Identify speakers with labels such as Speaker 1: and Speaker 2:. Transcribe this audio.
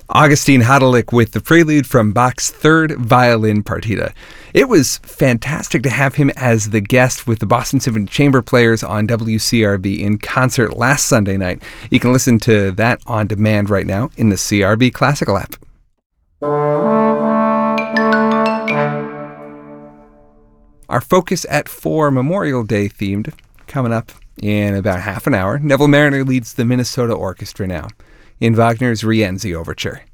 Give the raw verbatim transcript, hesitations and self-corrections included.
Speaker 1: Augustin Hadalik with the prelude from Bach's Third Violin Partita. It was fantastic to have him as the guest with the Boston Symphony Chamber Players on W C R B in concert last Sunday night. You can listen to that on demand right now in the C R B Classical app. Our Focus at Four Memorial Day themed coming up in about half an hour. Neville Marriner leads the Minnesota Orchestra now in Wagner's Rienzi Overture.